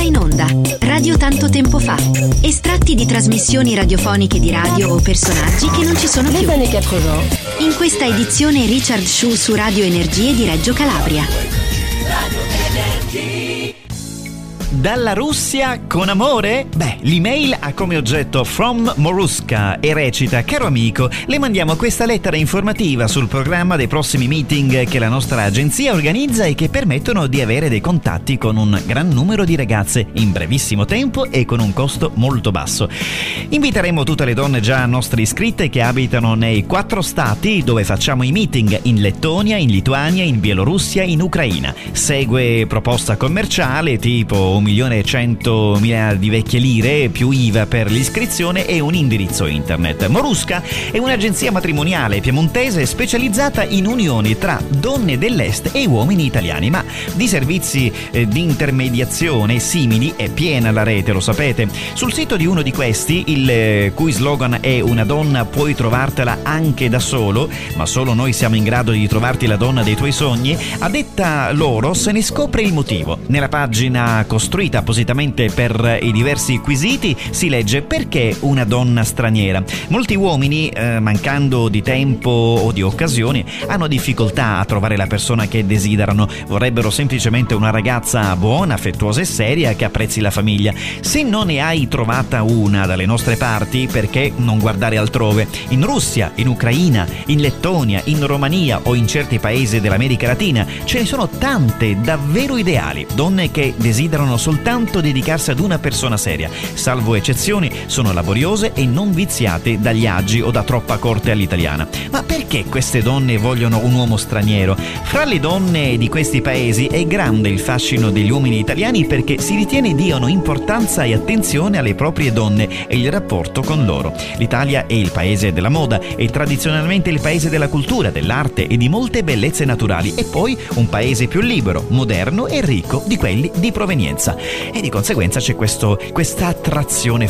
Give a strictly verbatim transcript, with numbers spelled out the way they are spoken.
in onda Radio Tanto Tempo Fa. Estratti di trasmissioni radiofoniche di radio o personaggi che non ci sono più. In questa edizione Richard Shu su Radio Energie di Reggio Calabria. Dalla Russia con amore? Beh, l'email ha come oggetto From Moruska e recita: caro amico, le mandiamo questa lettera informativa sul programma dei prossimi meeting che la nostra agenzia organizza e che permettono di avere dei contatti con un gran numero di ragazze in brevissimo tempo e con un costo molto basso. Inviteremo tutte le donne già nostre iscritte che abitano nei quattro stati dove facciamo i meeting: in Lettonia, in Lituania, in Bielorussia, in Ucraina. Segue proposta commerciale tipo un milione e centomila di vecchie lire più I V A per l'iscrizione e un indirizzo internet. Moruska è un'agenzia matrimoniale piemontese specializzata in unioni tra donne dell'est e uomini italiani, ma di servizi eh, di intermediazione simili è piena la rete, lo sapete. Sul sito di uno di questi, il eh, cui slogan è "Una donna puoi trovartela anche da solo, ma solo noi siamo in grado di trovarti la donna dei tuoi sogni", a detta loro se ne scopre il motivo. Nella pagina costruita appositamente per i diversi quesiti si legge: perché una donna straniera? Molti uomini, eh, mancando di tempo o di occasioni, hanno difficoltà a trovare la persona che desiderano. Vorrebbero semplicemente una ragazza buona, affettuosa e seria che apprezzi la famiglia. Se non ne hai trovata una dalle nostre parti, perché non guardare altrove? In Russia, in Ucraina, in Lettonia, in Romania o in certi paesi dell'America Latina ce ne sono tante davvero ideali, donne che desiderano soltanto dedicarsi ad una persona seria. Salvo eccezioni, sono laboriose e non viziate dagli agi o da troppa corte all'italiana. Ma perché queste donne vogliono un uomo straniero? Fra le donne di questi paesi è grande il fascino degli uomini italiani perché si ritiene diano importanza e attenzione alle proprie donne e il rapporto con loro. L'Italia è il paese della moda e tradizionalmente il paese della cultura, dell'arte e di molte bellezze naturali, e poi un paese più libero, moderno e ricco di quelli di provenienza. E di conseguenza c'è questo, questa attrazione